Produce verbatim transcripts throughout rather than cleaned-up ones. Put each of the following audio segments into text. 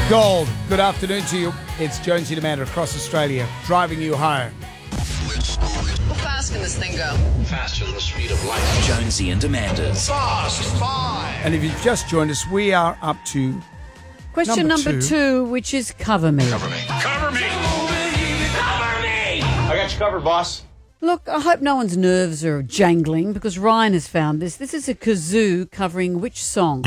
Gold, good afternoon to you. It's Jonesy and Amanda across Australia, driving you home. How fast can this thing go? Faster than the speed of light. Jonesy and Amanda's Fast Five. And if you've just joined us, we are up to Question number, number two. two, which is cover me. Cover me. Cover me. Cover me. I got you covered, boss. Look, I hope no one's nerves are jangling because Ryan has found this. This is a kazoo covering which song?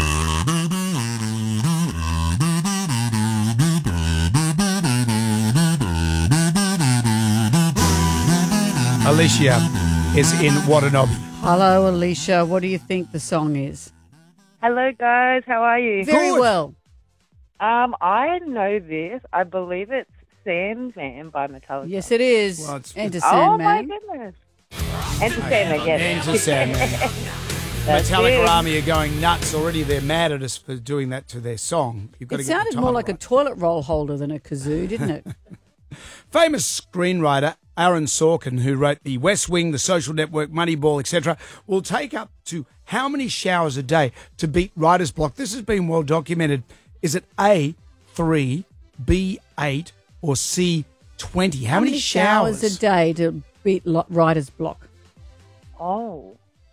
Alicia is in Watanabe. Hello, Alicia. What do you think the song is? Hello, guys. How are you? Very Good. well. Um, I know this. I believe it's Sandman by Metallica. Yes, it is. Well, it's- Enter Oh, my Sandman. goodness. Enter Sandman, yes. Enter Sandman. That's Metallica it. Army are going nuts already. They're mad at us for doing that to their song. You've got to It get the sounded time more like a right. toilet roll holder than a kazoo, didn't it? Famous screenwriter Aaron Sorkin, who wrote The West Wing, The Social Network, Moneyball, et cetera, will take up to how many showers a day to beat writer's block? This has been well documented. Is it A, three, B, eight, or C, twenty? How, How many, many showers a day to beat lo- writer's block? Oh.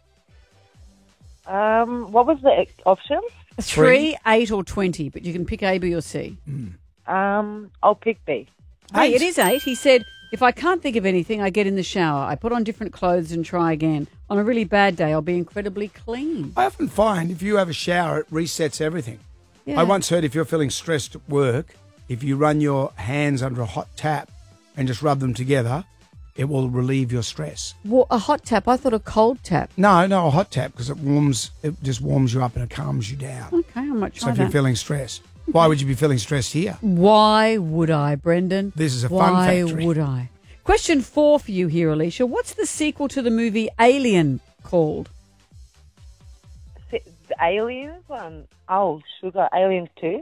Um, what was the option? Three, eight, or twenty, but you can pick A, B, or C. Um, I'll pick B. Hey, Eight. it is eight. He said, if I can't think of anything, I get in the shower. I put on different clothes and try again. On a really bad day, I'll be incredibly clean. I often find if you have a shower, it resets everything. Yeah. I once heard if you're feeling stressed at work, if you run your hands under a hot tap and just rub them together, it will relieve your stress. Well, a hot tap. I thought a cold tap. No, no, a hot tap because it warms, it just warms you up and it calms you down. Okay, I might So try if you're that. feeling stressed, why would you be feeling stressed here? Why would I, Brendan? This is a fun Why factory. would I? Question four for you here, Alicia. What's the sequel to the movie Alien called? S- The Aliens one. Oh, sugar. Aliens two.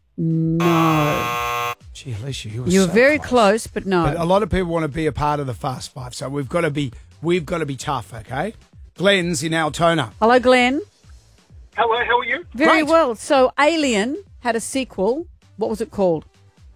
No. Gee, Alicia, you were You were so very close, but no. But a lot of people want to be a part of the Fast Five, so we've got to be we've got to be tough, okay? Glenn's in Altona. Hello, Glenn. Hello, how are you? Very Great. well. So Alien had a sequel. What was it called?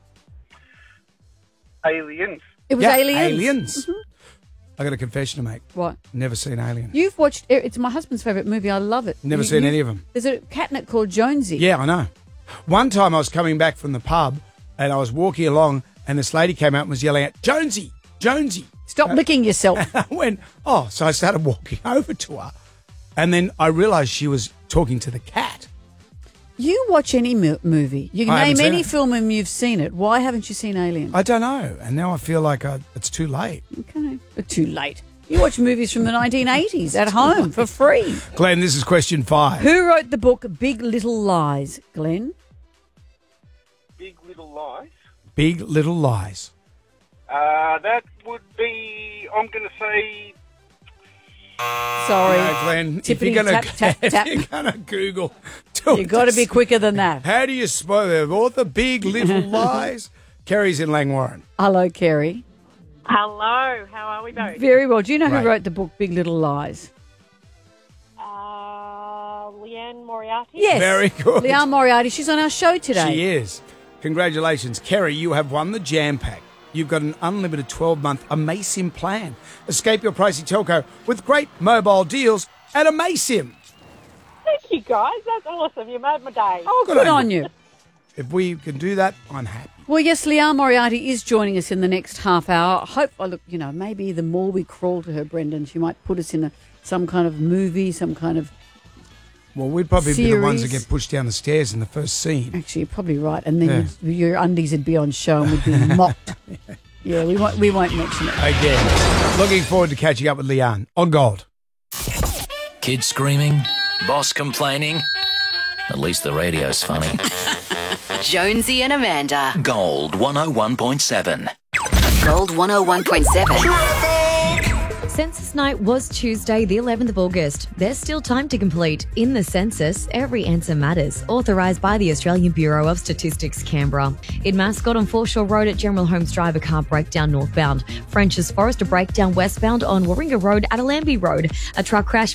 Aliens. It was Yeah, Aliens. Aliens. I got a confession to make. What? Never seen Alien. You've watched, it's my husband's favourite movie. I love it. Never You- seen you- any of them. There's a catnip called Jonesy. Yeah, I know. One time I was coming back from the pub and I was walking along and this lady came out and was yelling out, Jonesy, Jonesy. Stop licking yourself. I went, oh, so I started walking over to her. And then I realised she was talking to the cat. You watch any mo- movie. You can I haven't name seen any it. film and you've seen it. Why haven't you seen Alien? I don't know. And now I feel like I, it's too late. Okay. But too late. You watch movies from the nineteen eighties at home for free. Glenn, this is question five. Who wrote the book Big Little Lies, Glenn? Big Little Lies. Big Little Lies. Uh, that would be, I'm going to say, Sorry. No, Glenn, if Tippity you're going tap, tap, tap. you're going to Google, do You've got to be this. quicker than that. How do you spell the author? Big Little Lies. Kerry's in Langwarren. Hello, Kerry. Hello. How are we both? Very well. Do you know Right. who wrote the book Big Little Lies? Uh, Leanne Moriarty. Yes. Very good. Leanne Moriarty. She's on our show today. She is. Congratulations. Kerry, you have won the Jam Pack. You've got an unlimited twelve-month Amasim plan. Escape your pricey telco with great mobile deals at Amasim. Thank you, guys. That's awesome. You made my day. Oh, Good good on on you. you. If we can do that, I'm happy. Well, yes, Leanne Moriarty is joining us in the next half hour. I hope, oh, look, you know, maybe the more we crawl to her, Brendan, she might put us in a, some kind of movie, some kind of... Well, we'd probably be the ones that Series. get pushed down the stairs in the first scene. Actually, you're probably right. And then Yeah. you'd- your undies would be on show and would be mocked. Yeah, we won't, we won't mention it. Again. Looking forward to catching up with Leanne on Gold. kids screaming, boss complaining. At least the radio's funny. Jonesy and Amanda. Gold one oh one point seven. Gold one oh one point seven. Census night was Tuesday, the eleventh of August. There's still time to complete. In the census, every answer matters. Authorised by the Australian Bureau of Statistics, Canberra. In Mascot on Foreshore Road at General Holmes Drive, a car breakdown northbound. French's Forest, a breakdown westbound on Warringah Road at Allambie Road. A truck crash